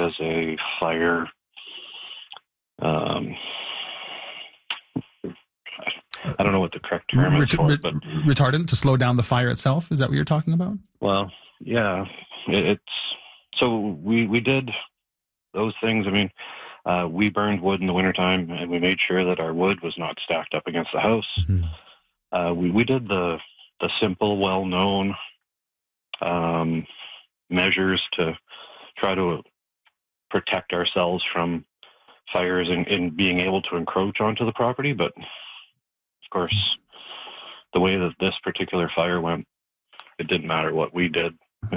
is a fire. I don't know what the correct term is for it, but retardant to slow down the fire itself. Is that what you're talking about? Well, yeah, it's so we did those things. I mean, we burned wood in the wintertime, and we made sure that our wood was not stacked up against the house. Mm-hmm. We did the simple, well-known measures to try to protect ourselves from fires and being able to encroach onto the property. But of course, the way that this particular fire went, it didn't matter what we did.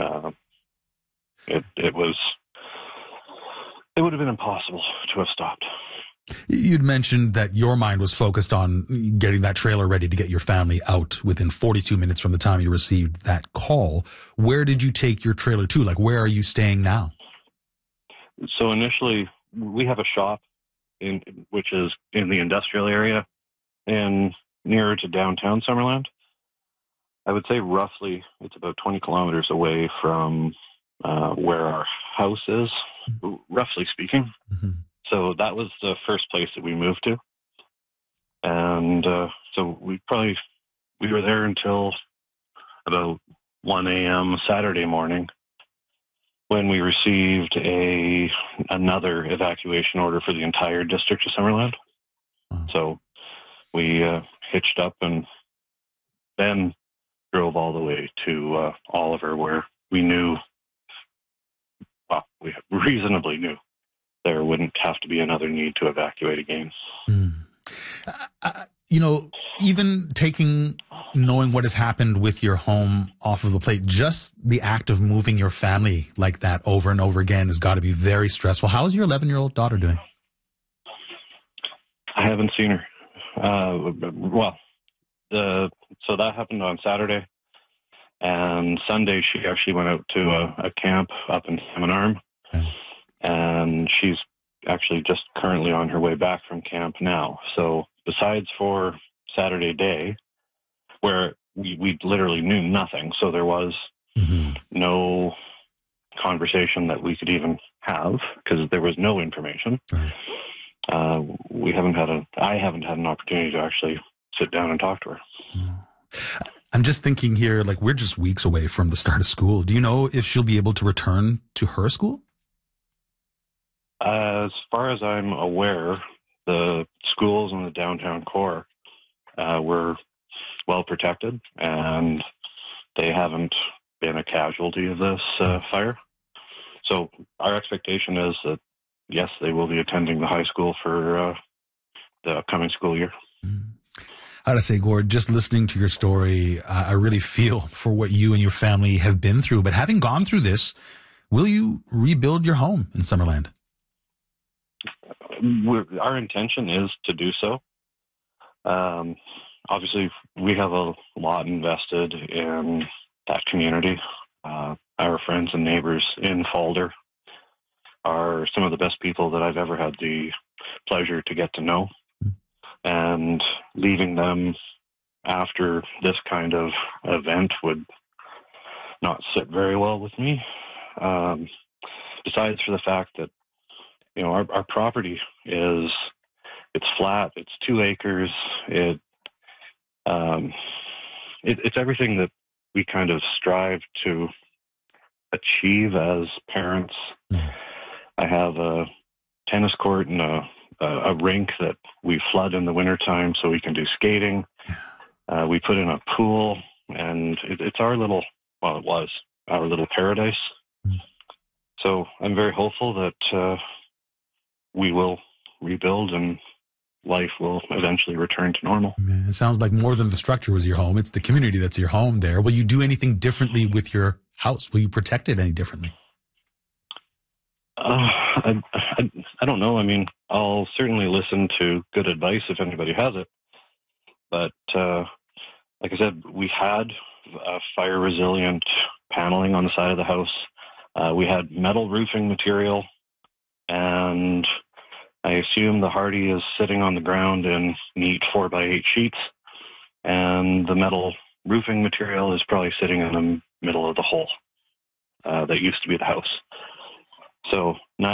It would have been impossible to have stopped. You'd mentioned that your mind was focused on getting that trailer ready to get your family out within 42 minutes from the time you received that call. Where did you take your trailer to? Like, where are you staying now? So initially, we have a shop which is in the industrial area and nearer to downtown Summerland. I would say roughly it's about 20 kilometers away from where our house is, roughly speaking. Mm-hmm. So that was the first place that we moved to. And so we were there until about 1 a.m. Saturday morning when we received another evacuation order for the entire district of Summerland. Oh. So we hitched up and then drove all the way to Oliver, where we reasonably knew there wouldn't have to be another need to evacuate again. Even knowing what has happened with your home off of the plate, just the act of moving your family like that over and over again has got to be very stressful. How's your 11-year-old daughter doing? I haven't seen her. So that happened on Saturday, and Sunday she actually went out to a camp up in Salmon Arm. Okay. And she's actually just currently on her way back from camp now. So besides for Saturday day, where we literally knew nothing, so there was no conversation that we could even have because there was no information. Right. I haven't had an opportunity to actually sit down and talk to her. I'm just thinking here, like, we're just weeks away from the start of school. Do you know if she'll be able to return to her school? As far as I'm aware, the schools in the downtown core were well protected, and they haven't been a casualty of this fire. So our expectation is that, yes, they will be attending the high school for the upcoming school year. I gotta say, Gord, just listening to your story, I really feel for what you and your family have been through. But having gone through this, will you rebuild your home in Summerland? Our intention is to do so. Obviously, we have a lot invested in that community. Our friends and neighbors in Falder are some of the best people that I've ever had the pleasure to get to know. And leaving them after this kind of event would not sit very well with me. Besides for the fact that, our property it's flat, it's 2 acres, it's everything that we kind of strive to achieve as parents. I have a tennis court and a rink that we flood in the wintertime so we can do skating. We put in a pool, and it's our little, well, it was our little paradise. So I'm very hopeful that we will rebuild and life will eventually return to normal. It sounds like more than the structure was your home. It's the community that's your home there. Will you do anything differently with your house? Will you protect it any differently? I don't know. I mean, I'll certainly listen to good advice if anybody has it. But like I said, we had fire resilient paneling on the side of the house. We had metal roofing material, and I assume the Hardy is sitting on the ground in neat 4x8 sheets, and the metal roofing material is probably sitting in the middle of the hole that used to be the house. So